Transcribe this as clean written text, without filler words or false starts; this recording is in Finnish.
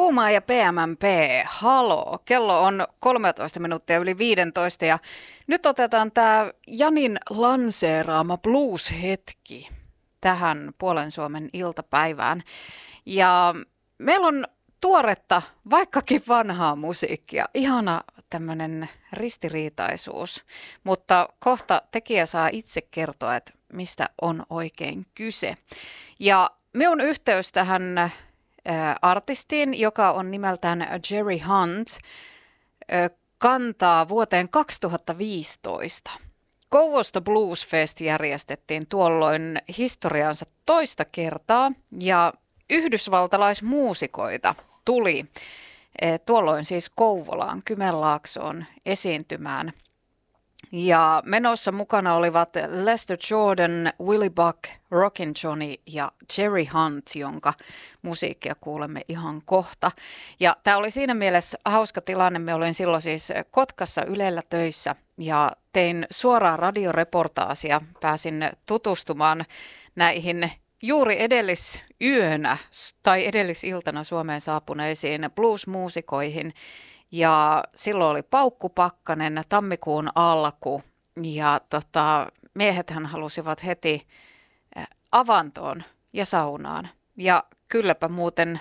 Ruumaa ja PMMP, halo. Kello on 13 minuuttia yli 15 ja nyt otetaan tämä Janin lanseeraama blues-hetki tähän Puolen Suomen iltapäivään. Ja meillä on tuoretta, vaikkakin vanhaa musiikkia, ihana tämmöinen ristiriitaisuus, mutta kohta tekijä saa itse kertoa, että mistä on oikein kyse. Ja minun yhteys tähän artistiin, joka on nimeltään Jerry Hunt, kantaa vuoteen 2015. Kouvosto Blues Fest järjestettiin tuolloin historiansa toista kertaa ja yhdysvaltalaismuusikoita tuli tuolloin siis Kouvolaan, Kymenlaaksoon esiintymään. Ja menossa mukana olivat Lester Jordan, Willie Buck, Rockin' Johnny ja Jerry Hunt, jonka musiikkia kuulemme ihan kohta. Ja tämä oli siinä mielessä hauska tilanne. Me olin silloin siis Kotkassa Ylellä töissä ja tein suoraa radioreportaasia. Pääsin tutustumaan näihin juuri edellisyönä tai edellisiltana Suomeen saapuneisiin bluesmuusikoihin. Ja silloin oli paukkupakkanen, tammikuun alku ja miehethän halusivat heti avantoon ja saunaan. Ja kylläpä muuten